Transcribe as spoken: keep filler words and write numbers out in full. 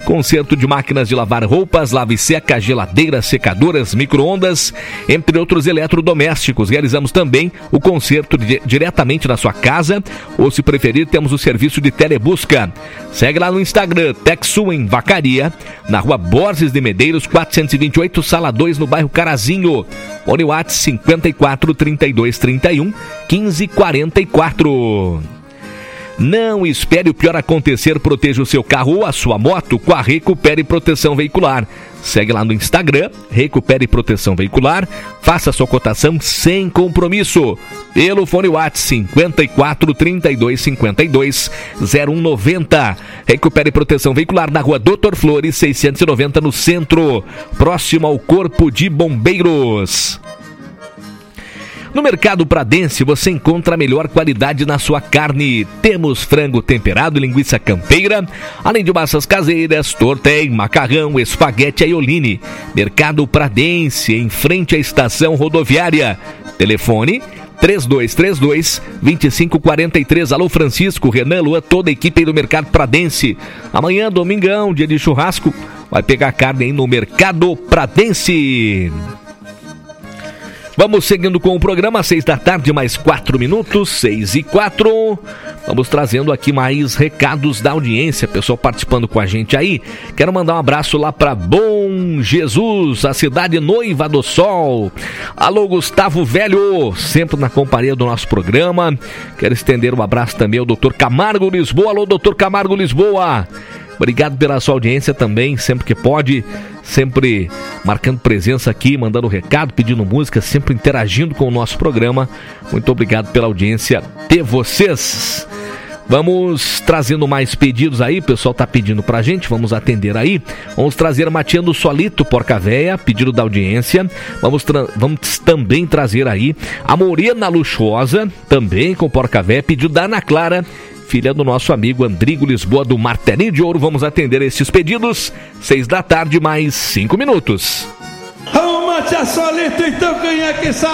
conserto de máquinas de lavar roupas, lava e seca, geladeiras, secadoras, micro-ondas, entre outros eletrodomésticos. Realizamos também o conserto de, diretamente na sua casa, ou se preferir, temos o serviço de telebusca. Segue lá no Instagram, Texu em Vacaria, na rua Borges de Medeiros, quatrocentos e vinte e oito, sala dois, no bairro Carazinho. Fone WhatsApp cinquenta e quatro, trinta e dois, trinta e um, quinze, quarenta e quatro. Não espere o pior acontecer, proteja o seu carro ou a sua moto com a Recupere Proteção Veicular. Segue lá no Instagram, Recupere Proteção Veicular, faça sua cotação sem compromisso. Pelo fone WhatsApp cinquenta e quatro, trinta e dois, cinquenta e dois, zero um noventa. Recupere Proteção Veicular na rua Doutor Flores, seiscentos e noventa, no centro, próximo ao Corpo de Bombeiros. No Mercado Pradense você encontra a melhor qualidade na sua carne. Temos frango temperado e linguiça campeira, além de massas caseiras, tortei, macarrão, espaguete e aioli. Mercado Pradense, em frente à estação rodoviária. Telefone três dois três dois, dois cinco quatro três. Alô Francisco, Renan, Lua, toda a equipe aí do Mercado Pradense. Amanhã, domingão, dia de churrasco, vai pegar carne aí no Mercado Pradense. Vamos seguindo com o programa, seis da tarde, mais quatro minutos, seis e quatro. Vamos trazendo aqui mais recados da audiência, pessoal participando com a gente aí. Quero mandar um abraço lá para Bom Jesus, a cidade Noiva do Sol. Alô, Gustavo Velho, sempre na companhia do nosso programa. Quero estender um abraço também ao doutor Camargo Lisboa. Alô, doutor Camargo Lisboa. Obrigado pela sua audiência também, sempre que pode, sempre marcando presença aqui, mandando recado, pedindo música, sempre interagindo com o nosso programa. Muito obrigado pela audiência de vocês. Vamos trazendo mais pedidos aí, o pessoal tá pedindo pra gente, vamos atender aí. Vamos trazer Mateando Solito, Porca Véia, pedido da audiência. Vamos, tra- vamos também trazer aí a Morena Luxuosa, também com Porca Véia, pedido da Ana Clara, filha do nosso amigo Andrigo Lisboa, do Martelinho de Ouro. Vamos atender esses pedidos. Seis da tarde, mais cinco minutos. Vamos, Matear Solito, então, quem é que sabe?